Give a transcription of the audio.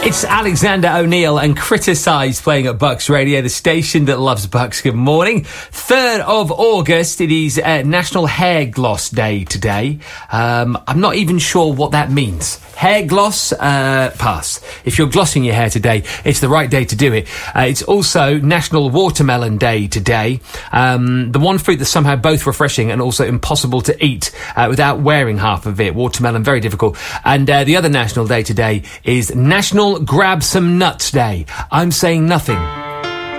It's Alexander O'Neill and Criticised playing at Bucks Radio, the station that loves Bucks. Good morning. 3rd of August, it is National Hair Gloss Day today. I'm not even sure what that means. Hair gloss, pass. If you're glossing your hair today, it's the right day to do it. It's also National Watermelon Day today. The one fruit that's somehow both refreshing and also impossible to eat without wearing half of it. Watermelon, very difficult. And the other national day today is National Grab Some Nuts Day. I'm saying nothing.